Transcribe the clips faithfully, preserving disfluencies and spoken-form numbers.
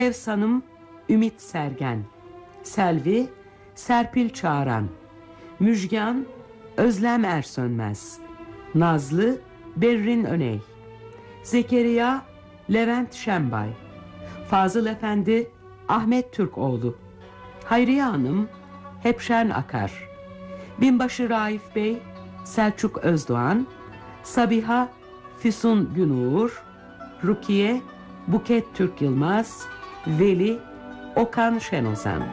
Firdevs Hanım Ümit Sergen, Selvi Serpil Çağıran, Müjgan Özlem Ersönmez, Nazlı Berrin Öney, Zekeriya Levent Şenbay, Fazıl Efendi Ahmet Türkoğlu, Hayriye Hanım Hepşen Akar, Binbaşı Raif Bey Selçuk Özdoğan, Sabiha Füsun Günuğur, Rukiye Buket Türk Yılmaz, Veli Okan Şenozan.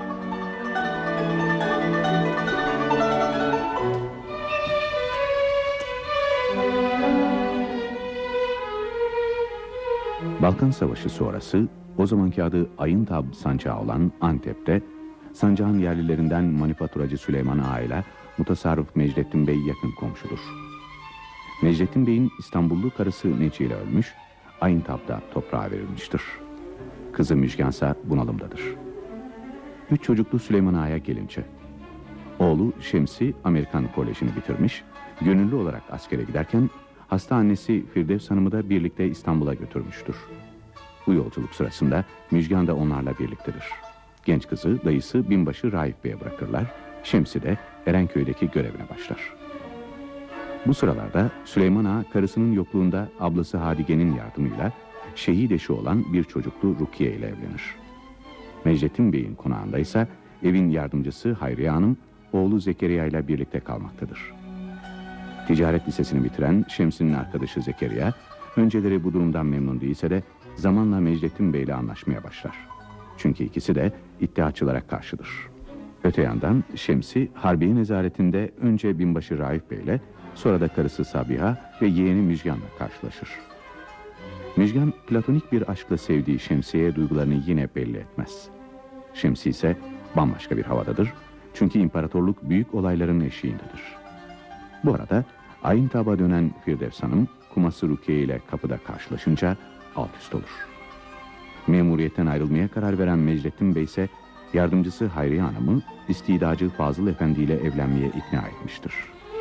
Balkan Savaşı sonrası o zamanki adı Ayıntab sancağı olan Antep'te sancağın yerlilerinden manifaturacı Süleyman Ağa ile mutasarrıf Mecdettin Bey yakın komşudur. Mecdettin Bey'in İstanbullu karısı Neci ile ölmüş, Ayıntab'da toprağa verilmiştir. Kızı Müjgansa bunalımdadır. Üç çocuklu Süleyman Ağa'ya gelince, oğlu Şemsi Amerikan Koleji'ni bitirmiş, gönüllü olarak askere giderken hasta annesi Firdevs Hanım'ı da birlikte İstanbul'a götürmüştür. Bu yolculuk sırasında Müjgan da onlarla birliktedir. Genç kızı dayısı Binbaşı Raif Bey'e bırakırlar, Şemsi de Erenköy'deki görevine başlar. Bu sıralarda Süleyman Ağa karısının yokluğunda ablası Hadige'nin yardımıyla şehit eşi olan bir çocuklu Rukiye ile evlenir. Mecdettin Bey'in konağında ise evin yardımcısı Hayriye Hanım oğlu Zekeriya ile birlikte kalmaktadır. Ticaret lisesini bitiren Şemsi'nin arkadaşı Zekeriya önceleri bu durumdan memnun değilse de zamanla Mecdettin Bey ile anlaşmaya başlar. Çünkü ikisi de iddiaçılara karşıdır. Öte yandan Şemsi Harbiye nezaretinde önce Binbaşı Raif Bey ile sonra da karısı Sabiha ve yeğeni Müjgan'la karşılaşır. Müjgan platonik bir aşkla sevdiği Şemsiye'ye duygularını yine belli etmez. Şemsi ise bambaşka bir havadadır. Çünkü imparatorluk büyük olayların eşiğindedir. Bu arada Ayıntab'a dönen Firdevs Hanım kuması Rukiye ile kapıda karşılaşınca alt üst olur. Memuriyetten ayrılmaya karar veren Mecdettin Bey ise yardımcısı Hayriye Hanım'ı istidacı Fazıl Efendi ile evlenmeye ikna etmiştir.